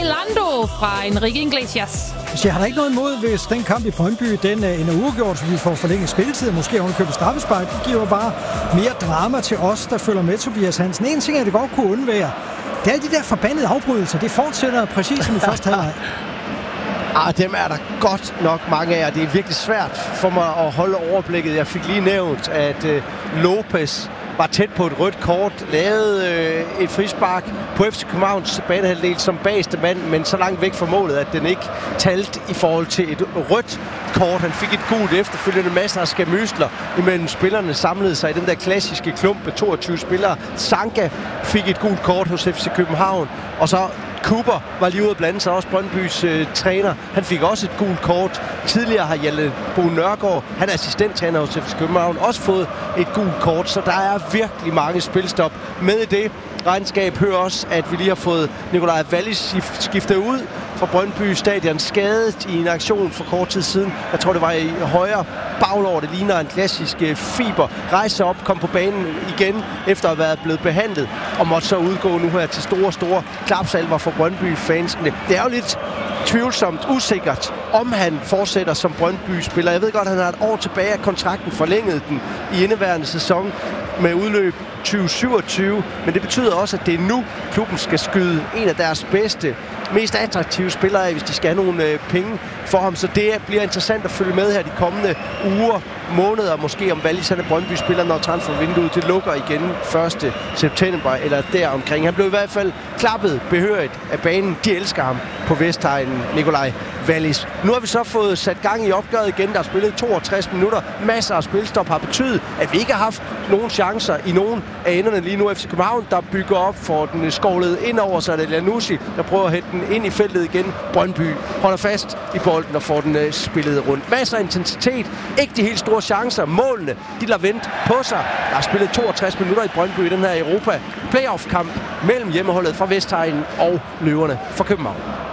Orlando fra Enrique Iglesias. Så jeg har da ikke noget imod, hvis den kamp i Brøndby, den ender uafgjort, så vi får forlænget spilletid, og måske ovenikøbet straffespark. Det giver bare mere drama til os, der følger med Tobias Hansen. En ting, jeg det godt kunne undvære, det er de der forbandede afbrydelser. Det fortsætter præcis som i første halvleg. Dem er der godt nok mange af, og det er virkelig svært for mig at holde overblikket. Jeg fik lige nævnt, at Lopez var tæt på et rødt kort, lavede et frispark på FC Københavns banehalvdel som bageste mand, men så langt væk fra målet, at den ikke talte i forhold til et rødt kort. Han fik et gult efterfølgende, masser af skamysler imellem spillerne, samlede sig i den der klassiske klump med 22 spillere. Sanka fik et gult kort hos FC København, og så Cooper var lige ude at blande sig, også Brøndbys træner. Han fik også et gult kort. Tidligere har Hjalte Bo Nørgaard, han er assistenttræner hos FC København, også fået et gult kort. Så der er virkelig mange spilstop med i det regnskab. Hører også, at vi lige har fået Nikolaj Wallis skiftet ud fra Brøndby Stadion, skadet i en aktion for kort tid siden. Jeg tror, det var i højre baglår. Det ligner en klassisk fiber. Rejse op, kom på banen igen, efter at have været blevet behandlet, og måtte så udgå nu her til store klapsalver for Brøndby-fansene. Det er jo lidt tvivlsomt, usikkert, om han fortsætter som Brøndby-spiller. Jeg ved godt, at han har et år tilbage af kontrakten, forlænget den i indeværende sæson med udløb 2027, men det betyder også, at det er nu, klubben skal skyde en af deres bedste, mest attraktive spillere af, hvis de skal have nogle penge for ham. Så det bliver interessant at følge med her de kommende uger, måneder, måske om Wallis han er Brøndby-spiller, når transfervinduet det lukker igen 1. september eller deromkring. Han blev i hvert fald klappet behørigt af banen. De elsker ham på Vestegnen, Nikolaj Wallis. Nu har vi så fået sat gang i opgøret igen. Der er spillet 62 minutter. Masser af spilstop har betydet, at vi ikke har haft nogen chancer i nogen af enderne lige nu. FC København, der bygger op for den skovlede ind over, så er det Lanussi, der prøver at hætte den ind i feltet igen. Brøndby holder fast i bolden og får den spillet rundt. Masser af intensitet. Ikke de helt store chancer. Målene, de lader vente på sig. Der er spillet 62 minutter i Brøndby i den her Europa playoff-kamp mellem hjemmeholdet fra Vestegnen og Løverne fra København.